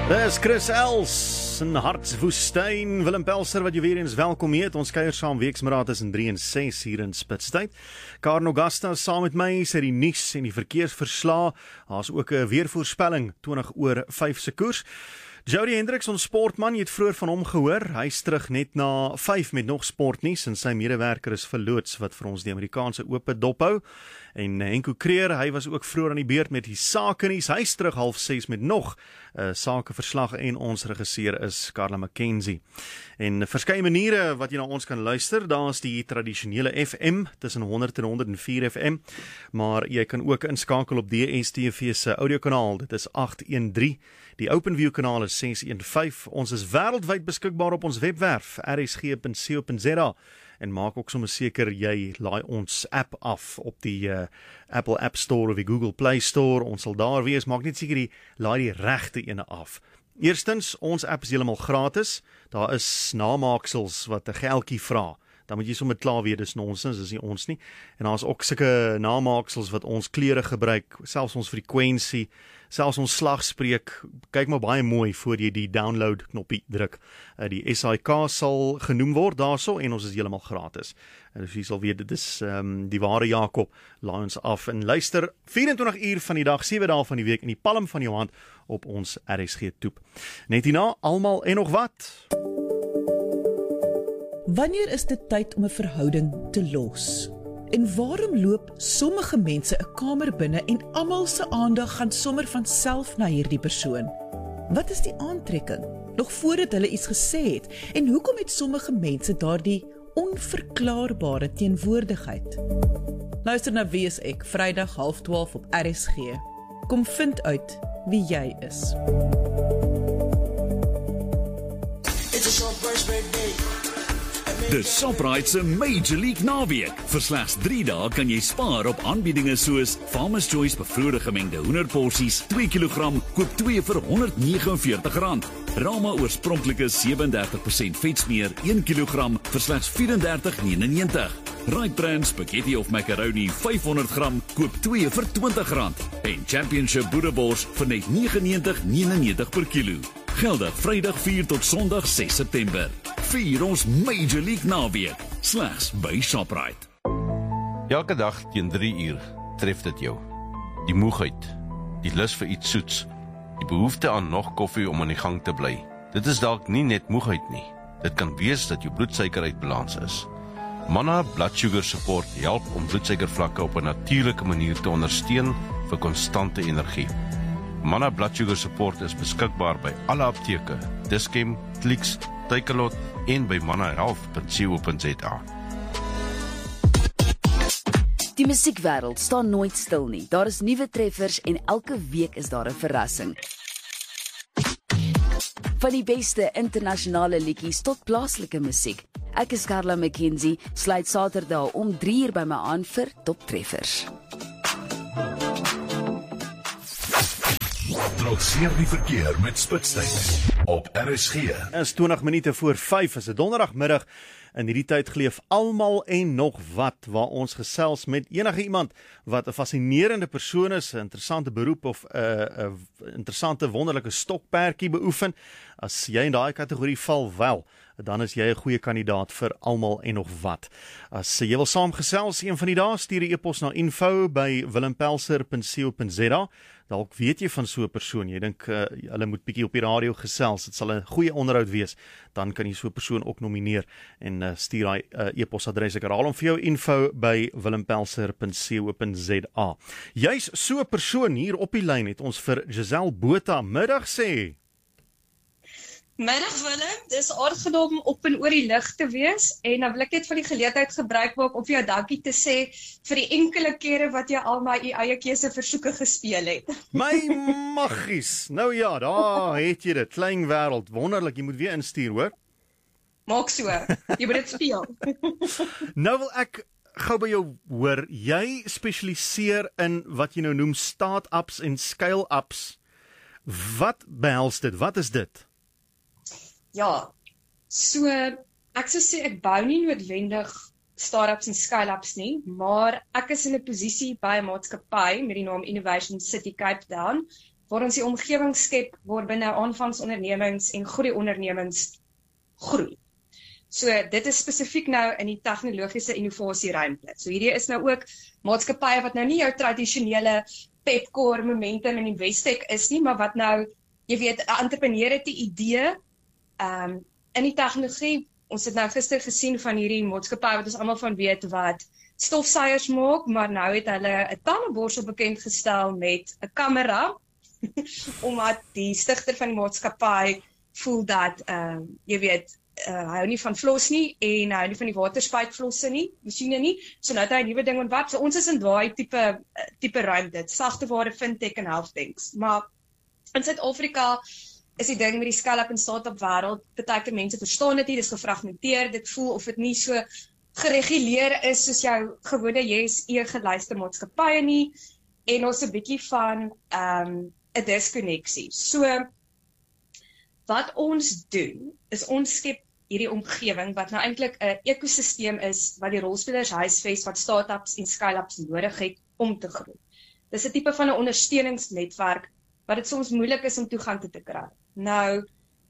Dis Chris Els in Hartswoestyn, Willem Pelser wat jy weer eens welkom heet. Ons kuier saam weksmiddag tussen 3 en 6 hier in Spitstyd. Karen Augusta saam met my, sy die nuus en die verkeersverslae. Daar's ook 'n weervoorspelling 20 oor 5 se koers. Jody Hendricks, ons sportman, jy het vroeër van hom gehoor. Hy's terug net na 5 met nog sportnuus en sy medewerker is verloots wat vir ons die Amerikaanse Ope dophou. En Henko Kreer, hy was ook vroeër aan die beurt met die sakenuus. Hy's terug 5:30 met nog sakeverslag en ons regisseur is Carla McKenzie. En verskeie maniere wat jy na ons kan luister. Daar's die tradisionele FM tussen 100 en 104 FM, maar jy kan ook inskakel op DStv se audiokanaal. Dit is 813. Die OpenView kanaal is 615. Ons is wêreldwyd beskikbaar op ons webwerf rsg.co.za. En maak ook sommer seker jy laai ons app af op die Apple App Store of die Google Play Store. Ons sal daar wees, maak net seker jy laai die regte ene af. Eerstens, ons app is heeltemal gratis. Daar is namaaksels wat 'n geldjie vra. Dan moet jy sommer klaar weet, dis nonsens, dis nie ons nie. En daar's ook sulke namaaksels wat ons kleure gebruik, selfs ons frekwensie, selfs ons slagspreuk. Kyk maar baie mooi voor jy die download knoppie druk. Die SAIK sal genoem word daarso en ons is heeltemal gratis. Dus jy sal weet, dit is die ware Jakob. Laai ons af en luister 24 uur van die dag, 7 dae van die week in die palm van jou hand op ons RSG toep. Net hierna, almal en nog wat. Wanneer is dit tyd om 'n verhouding te los? En waarom loop sommige mense 'n kamer binne en almal se aandag gaan sommer van self na hierdie persoon? Wat is die aantrekking? Nog voordat hulle iets gesê het. En hoekom het sommige mense daardie onverklaarbare teenwoordigheid? Luister na Wie is ek, Vrydag 11:30 op RSG. Kom vind uit wie jy is. De Shoprite se Major League naweek. Vir slegs 3 dae kan jy spaar op aanbiedinge soos Farmer's Choice bevroorde gemengde hoenderporsies, 2 kg, koop 2 vir R149. Rama oorspronklike 37% vetsmeer, 1 kg vir slegs R34,99. Right Brand spaghetti of macaroni 500 gram, koop 2 vir R20. En Championship boerebors vir net R99,99 per kilo. Geldig Vrydag 4 tot Sondag 6 September. Vier ons Major League naweek, slegs by Shoprite. Elke dag teen 3 uur tref dit jou. Die moegheid, die lus vir iets soets, die behoefte aan nog koffie om aan die gang te bly. Dit is dalk nie net moegheid nie. Dit kan wees dat jou bloedsuiker uit balans is. Manna Blood Sugar Support help om bloedsuikervlakke op 'n natuurlike manier te ondersteun vir konstante energie. Manna Blood Sugar Support is beskikbaar by alle apteke, Dischem, Clicks, Takealot en by mannahealth.co.za. Die musiekwêreld staan nooit stil nie. Daar is nuwe treffers en elke week is daar 'n verrassing. Van die beste internasionale liedjies tot plaaslike musiek. Ek is Carla McKenzie, sluit Saterdag om 3 uur by my aan vir Top Treffers. Trotseer die verkeer met Spitstyd op RSG. Is 20 minute voor 5, is 'n donderdagmiddag. In hierdie tyd geleef almal en nog wat, waar ons gesels met enige iemand wat 'n fascinerende persoon is, 'n interessante beroep of 'n interessante wonderlike stokperdjie beoefen. As jy in daai kategorie val, wel, dan is jy 'n goeie kandidaat vir almal en nog wat. As jy wil saamgesels een van die dae, stuur 'n e-pos na info@willempelser.co.za. Dalk weet jy van so 'n persoon, jy dink hulle moet bietjie op die radio gesels, dit sal 'n goeie onderhoud wees, dan kan jy so 'n persoon ook nomineer en stuur daai e-posadres. Ek herhaal hom vir jou, info@willempelser.co.za. Jy's so 'n persoon hier op die lyn, het ons vir Giselle Botha middag sê. Middag Willem, dis aangenaam op en oor die lig te wees en dan wil ek net van die geleentheid gebruik maak om vir jou dankie te sê vir die enkele kere wat jy al my eie keuse versoeke gespeel het. My maggies, nou ja, daar het jy dit, klein wêreld, wonderlik, jy moet weer instuur hoor. Maak so, jy moet dit speel. Nou wil ek gou by jou hoor, jy spesialiseer in wat jy nou noem start-ups en scale-ups. Wat behels dit, wat is dit? Ja, so ek sou sê ek bou nie noodwendig start-ups en scale-ups nie, maar ek is in 'n posisie by 'n maatskappy met die naam Innovation City Cape Town waar ons die omgewing skep waar binne aanvangsondernemings en groeiondernemings groei. So dit is spesifiek nou in die tegnologiese innovasieruimte. So hierdie is nou ook maatskappye wat nou nie jou tradisionele Pepkor, Momentum en Investec is nie, maar wat nou, jy weet, 'n entrepreneur het 'n idee in die tegnologie. Ons het nou gister gesien van hierdie maatskappy wat ons almal van weet wat stofsuiers maak, maar nou het hulle 'n tandeborsel bekend gestel met 'n kamera omdat die stigter van die maatskappy voel dat jy weet hy hou nie van flos nie en hy hou nie van die waterspuitvlosse nie, masjiene nie. So nou het hy 'n nuwe ding ontwerp. So ons is in daai tipe ruimte, sagte ware fintech en health things. Maar in Suid-Afrika is die ding met die scale-up en start-up wêreld, partyke mense verstaan dit nie, dis gefragmenteer, dit voel of dit nie so gereguleer is soos jou gewone JSE geluister maatskappye nie, en ons 'n bietjie van 'n diskonneksie. So wat ons doen, is ons skep hierdie omgewing wat nou eintlik 'n ekosisteem is wat die rolspelers huisves wat start-ups en scale-ups nodig het om te groei. Dis 'n tipe van 'n ondersteuningsnetwerk wat dit soms moeilik is om toegang te kry. Nou,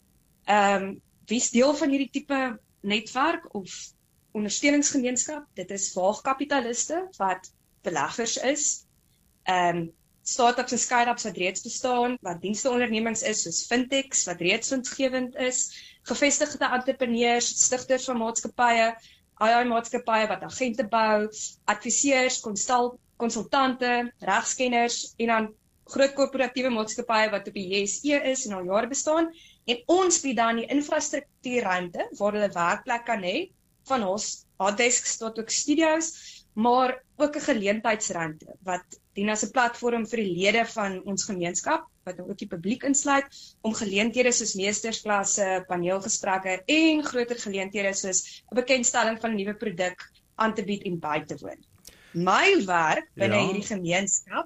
wie's deel van hierdie tipe netwerk of ondersteuningsgemeenskap? Dit is waagkapitaliste wat beleggers is, start-ups en scale-ups wat reeds bestaan, wat diensteondernemings is soos fintechs wat reeds winsgewend is, gevestigde entrepreneurs, stigters van maatskappye, AI-maatskappye wat agente bou, adviseurs, konsultante, regskenners en dan groot korporatiewe maatskappye wat op die JSE is en al jare bestaan, en ons bied dan die infrastruktuurruimte waar hulle werkplek kan hê, van ons hardesks tot ook studios, maar ook 'n geleentheidsruimte wat dien as 'n platform vir die lede van ons gemeenskap, wat nou ook die publiek insluit, om geleenthede soos meestersklasse, paneelgesprekke en groter geleenthede soos 'n bekendstelling van 'n nuwe produk aan te bied en by te woon. My werk binne hierdie gemeenskap,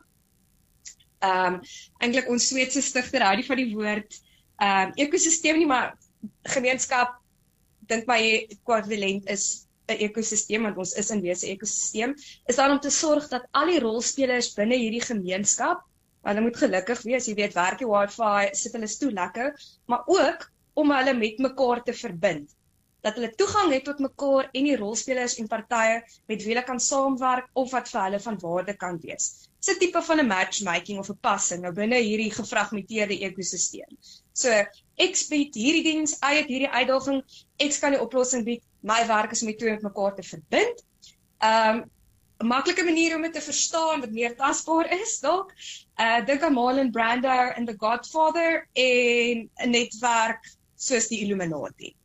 eintlik ons Sweedse stigter hou nie van die woord ekosisteem nie, maar gemeenskap, dink my ekwivalent is 'n ekosisteem, want ons is in wese 'n ekosisteem, is dan om te sorg dat al die rolspelers binne hierdie gemeenskap, hulle moet gelukkig wees, jy weet, werk die wifi, sit hulle stoel lekker, maar ook om hulle met mekaar te verbind. Dat hulle toegang het tot mekaar en die rolspelers en partye met wie hulle kan saamwerk of wat vir hulle van waarde kan wees. Dis 'n tipe van 'n matchmaking of 'n passing nou binne hierdie gefragmenteerde ekosisteem. So, ek bied hierdie diens, hy het hierdie uitdaging, ek kan die oplossing bied, my werk is om die twee met mekaar te verbind. 'n Maklike manier om dit te verstaan wat meer tasbaar is, dalk. Dink aan Marlon Brando in The Godfather en 'n netwerk soos die Illuminati.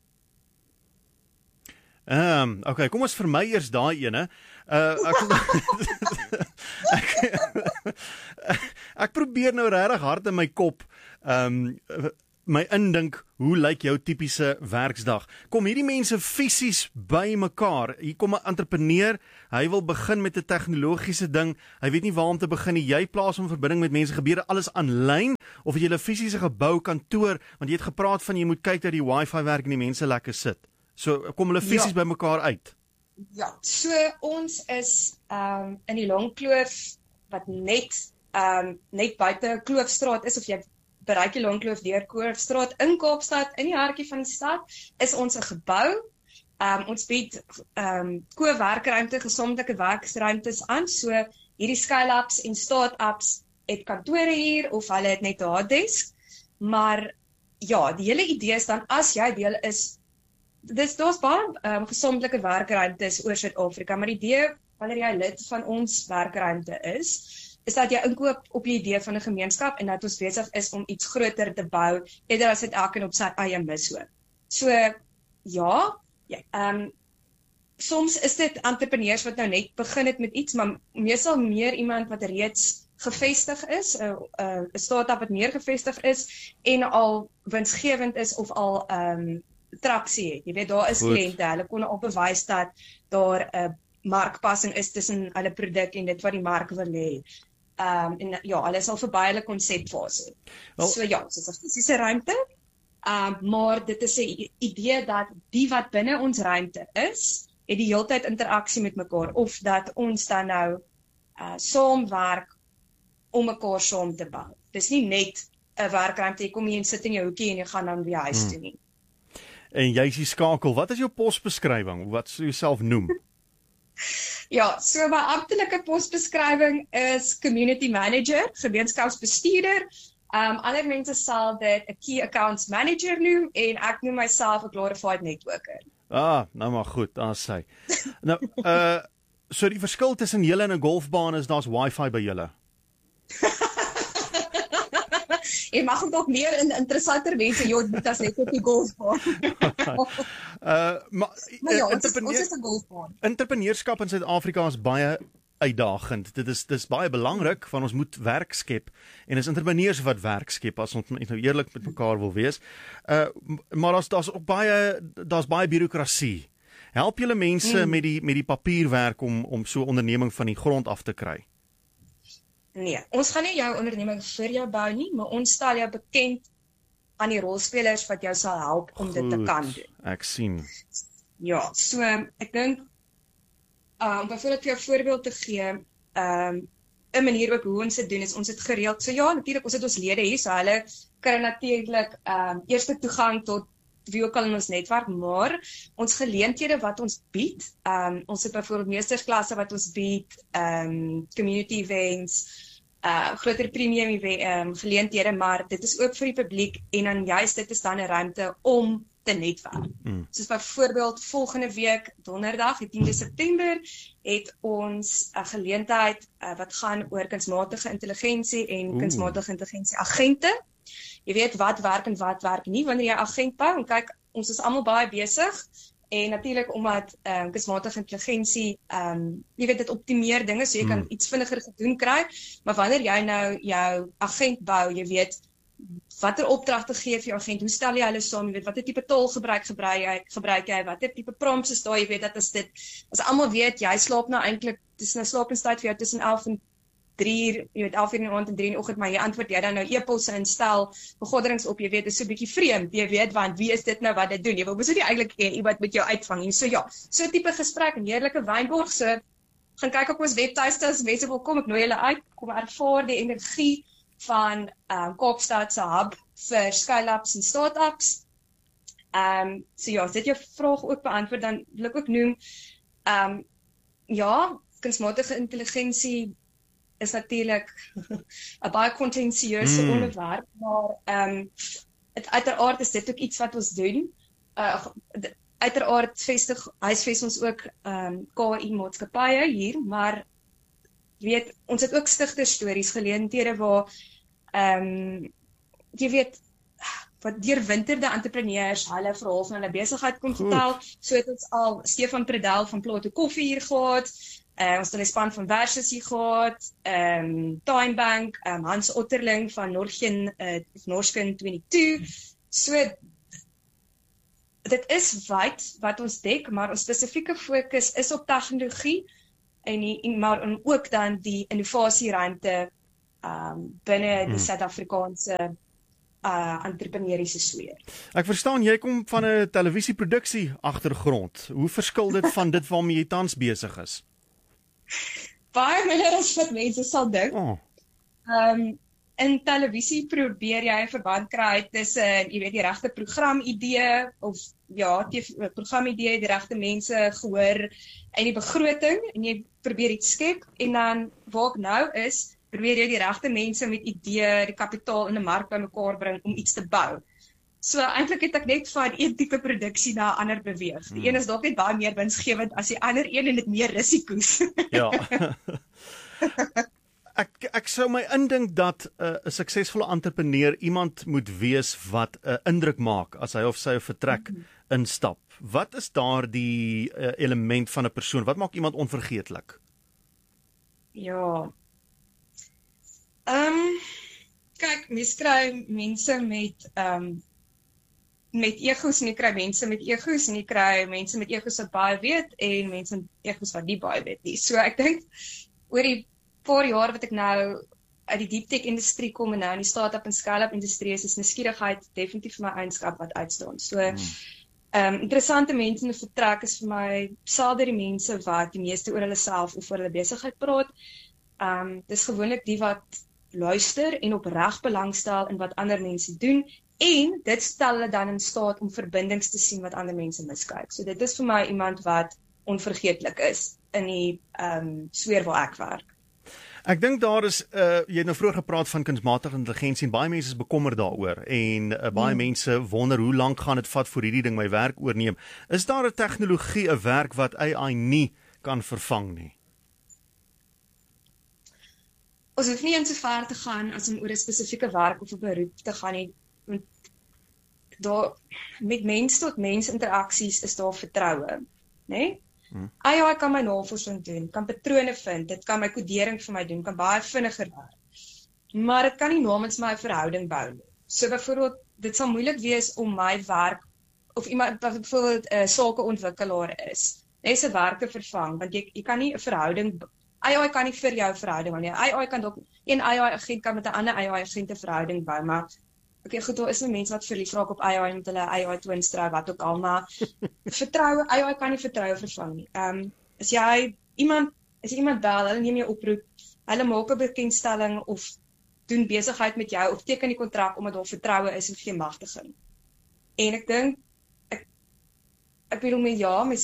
Okay, kom ons vermy eers daai ene. Ek probeer nou regtig hard in my kop my indink, hoe lyk jou tipiese werksdag? Kom hierdie mense fisies by mekaar? Hier kom 'n entrepreneur, hy wil begin met 'n tegnologiese ding, hy weet nie waar om te begin nie. Jy plaas hom verbinding met mense, gebeur alles aanlyn, of het jy 'n fisiese gebou, kantoor, want jy het gepraat van jy moet kyk dat die wifi werk en die mense lekker sit. So kom hulle fisies by mekaar uit? Ja, so ons is in die Long Kloof wat net buite Kloofstraat is, of jy bereik die Long Kloof deur Kloofstraat in Kaapstad, in die hartjie van die stad, is ons 'n gebou. Ons bied co-werkruimte, gesamentlike werksruimtes aan, so hierdie scale-ups en start-ups het kantore hier, of hulle het net 'n harddesk, maar ja, die hele idee is dan, as jy deel is, daar's baie gesamentlike werkruimtes oor Suid-Afrika, maar die idee, wanneer jy lid van ons werkruimte is dat jy inkoop op die idee van 'n gemeenskap en dat ons besig is om iets groter te bou, eerder as dit elkeen op sy eie mis hoor. So, ja, soms is dit entrepreneurs wat nou net begin het met iets, maar meestal meer iemand wat reeds gevestig is, 'n start-up wat meer gevestig is en al winsgewend is of al traksie het. Jy weet, daar is kliënte, hulle kon al bewys dat daar 'n markpassing is tussen hulle produk en dit wat die mark wil hê. En ja, hulle is al verby hulle konsepfase. So ja, dit is 'n fisiese ruimte, maar dit is 'n idee dat die wat binne ons ruimte is, het die heeltyd interaksie met mekaar, of dat ons dan nou saamwerk om mekaar saam te bou. dis nie net 'n werkruimte, jy kom hier en sit in jou hoekie en jy gaan dan weer huis toe nie. En jy is die skakel. Wat is jou posbeskrywing? Wat sou jy self noem? Ja, so my amptelike posbeskrywing is community manager, gemeenskapsbestuurder. Ander mense sal dit 'n key accounts manager noem en ek noem myself 'n glorified networker. Nou maar goed, daar sê. Nou, so die verskil tussen julle en 'n golfbaan is daar's wifi by julle. Jy mag ook nog meer interessanter mense dit as net op die golfbaan. Maar ja, ons is 'n golfbaan. Entrepreneurskap in Suid-Afrika is baie uitdagend. Dit is baie belangrik, want ons moet werk skep en is entrepreneurs wat werk skep as ons nou eerlik met mekaar wil wees. Maar daar's ook baie bureaukrasie. Help julle mense met die papierwerk om so 'n onderneming van die grond af te kry? Nee, ons gaan nie jou onderneming vir jou bou nie, maar ons stel jou bekend aan die rolspelers wat jou sal help om dit te kan doen. Ek sien. Ja, so ek dink om byvoorbeeld vir jou voorbeeld te gee, 'n manier ook hoe ons dit doen is ons het gereeld. So ja, natuurlik ons het ons lede hier, so hulle kry natuurlik eerste toegang tot wie ook al in ons netwerk, maar ons geleenthede wat ons bied, ons het byvoorbeeld meestersklasse wat ons bied, community events, groter premium geleenthede, maar dit is ook vir die publiek en dan juist dit is dan 'n ruimte om te netwerk. Soos byvoorbeeld volgende week donderdag, die 10de September, het ons 'n geleentheid wat gaan oor kunsmatige intelligensie en kunsmatige intelligensie agente. Jy weet wat werk en wat werk nie wanneer jy agent bou. En kyk, ons is almal baie besig en natuurlik omdat kunsmatige intelligensie jy weet dit optimeer dinge, so jy kan iets vinniger gedoen kry, maar wanneer jy nou jou agent bou, jy weet watter opdragte gee vir jou agent, hoe stel jy hulle saam, jy weet watter tipe taal gebruik jy, watter tipe prompts is daar, jy weet dat as almal weet jy slaap nou eintlik, dis nou slaapenstyd vir jou tussen 11 en 3 uur, jy weet 11 uur in die aand en 3 in die oggend, maar jy antwoord jy dan nou e-posse instel, vergaderings op, jy weet, is so 'n bietjie vreemd, jy weet, want wie is dit nou wat dit doen? Jy wil mos nie eintlik iemand met jou uitvang nie. So ja, so 'n tipe gesprek, 'n heerlike wynborg, so gaan kyk op ons webtuiste as mense wil kom, ek nooi julle uit, kom ervaar die energie van Kaapstad se hub vir scale-ups en start-ups. So ja, as dit jou vraag ook beantwoord, dan wil ek ook noem, ja, kunsmatige intelligensie is natuurlik 'n baie kontensieuse onderwerp, maar uiteraard is dit ook iets wat ons doen. Uiteraard huisves ons ook KI maatskappye hier, maar weet, ons het ook stigterstories, geleenthede waar jy weet wat deurwinterde entrepreneurs hulle verhaal van hulle besigheid kom vertel. So het ons al Stefan Predel van Plato Koffie hier gehad. Ons het 'n span van Versus hier gehad, Timebank, Hans Otterling van Norsken 22. So dit is wyd wat ons dek, maar ons spesifieke fokus is op tegnologie maar ook dan die innovasieruimte binne die Suid-Afrikaanse entrepreneuriese sfeer. Ek verstaan jy kom van 'n televisieproduksie agtergrond. Hoe verskil dit van dit waarmee jy tans besig is? Baie minder as wat mense sal dink. In televisie probeer jy 'n verband kry tussen, jy weet, die regte programidee of ja, programidee, die regte mense gehoor en die begroting en jy probeer iets skep en dan waar ek nou is, probeer jy die regte mense met idee, die kapitaal in 'n mark bymekaar bring om iets te bou. So eintlik het ek net van een tipe produksie na 'n ander beweeg. Die een is dalk net baie meer winsgewend as die ander een en dit meer risiko's. Ja. Ek sou my indink dat 'n suksesvolle entrepreneur iemand moet wees wat 'n indruk maak as hy of sy 'n vertrek instap. Wat is daardie element van 'n persoon? Wat maak iemand onvergeetlik? Ja. Kyk, mens kry mense met egos en jy kry mense met egos en jy kry mense met egos wat baie weet en mense met egos wat nie baie weet nie. So ek dink oor die paar jaar wat ek nou uit die deep tech industrie kom en nou in die start-up en scale-up industrie is nuuskierigheid definitief my eienskap wat uitstaan. So interessante mense in 'n vertrek is vir my selde die mense wat die meeste oor hulle self of oor hulle besigheid praat. Dis gewoonlik die wat luister en opreg belangstel in wat ander mense doen en dit stel hulle dan in staat om verbindings te sien wat ander mense miskyk. So dit is vir my iemand wat onvergeetlik is in die sfeer waar ek werk. Ek dink daar is jy het nou vroeër gepraat van kunsmatige intelligensie en baie mense is bekommerd daaroor en baie mense wonder hoe lank gaan dit vat voor hierdie ding my werk oorneem. Is daar 'n tegnologie, 'n werk wat AI nie kan vervang nie? Ons hoef nie eens so ver te gaan as om oor 'n spesifieke werk of 'n beroep te gaan nie. Daar met mens tot mens interaksies is daar vertroue, né? AI kan my navorsing doen, kan patrone vind, dit kan my kodering vir my doen, kan baie vinniger werk. Maar dit kan nie namens my 'n verhouding bou nie. So byvoorbeeld, dit sal moeilik wees om my werk of iemand wat byvoorbeeld 'n sakeontwikkelaar is, net sy werk te vervang, want jy kan nie 'n verhouding AI kan nie vir jou 'n verhouding bou nie. AI kan dalk een AI-agent kan met 'n ander AI-agent 'n verhouding bou, maar okay, goed, daar is nou mense wat verlief raak op AI met hulle AI twins trou, wat ook al, maar vertroue, AI kan nie vertroue vervang nie. As jy iemand bel, hulle neem jou oproep, hulle maak 'n bekendstelling of doen besigheid met jou of teken die kontrak omdat daar vertroue is en geen magtiging. En ek dink ek bedoel met ja, mens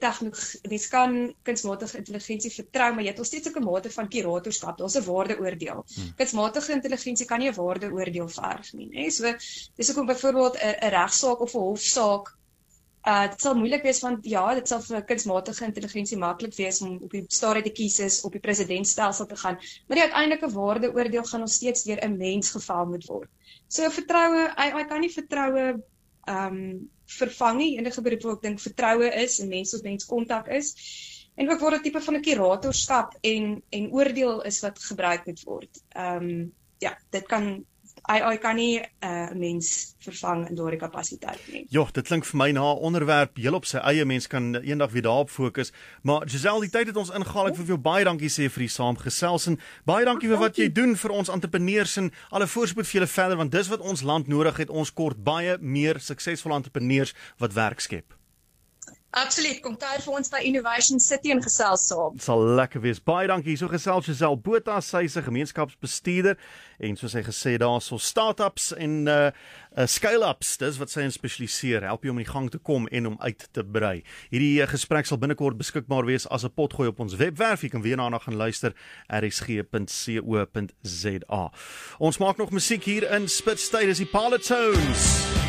kan kunsmatige intelligensie vertrou, maar jy het nog steeds 'n mate van kuratorskap, daar's 'n waardeoordeel. Kunsmatige intelligensie kan nie 'n waardeoordeel verg nie, né? So dis ook byvoorbeeld 'n regsaak of 'n hofsaak. Dit sal moeilik wees want ja, dit sal vir kunsmatige intelligensie maklik wees om op die stadium te kies op die presidentsstelsel te gaan, maar die uiteindelike waardeoordeel gaan nog steeds deur 'n mens gevel moet word. So vertroue, AI kan nie vertroue vervang nie, enige beroep waar ek dink vertroue is en mens tot mens kontak is. En ook waar 'n tipe van 'n kuratorskap en oordeel is wat gebruik moet word. Ja, dit kan AI kan nie 'n mens vervang in daardie kapasiteit nie. Ja, dit klink vir my na 'n onderwerp heel op sy eie. Mens kan eendag weer daarop fokus. Maar Giselle, die tyd het ons ingehaal. Ek wil vir jou baie dankie sê vir die saamgesels en baie dankie vir wat jy doen vir ons entrepreneurs en alle voorspoed vir julle verder, want dis wat ons land nodig het. Ons kort baie meer suksesvolle entrepreneurs wat werk skep. Absoluut, kom kuier vir ons by Innovation City en gesels saam. Sal lekker wees. Baie dankie. So gesels Giselle Botha, sy is 'n gemeenskapsbestuurder en soos hy gesê daarso startups en scale-ups, dis wat sy in spesialiseer, help jy om in die gang te kom en om uit te brei. Hierdie gesprek sal binnekort beskikbaar wees as 'n potgooi op ons webwerf. Jy kan weer daarna gaan luister, rsg.co.za. Ons maak nog musiek hier in Spitstyd, dis die Parlotones.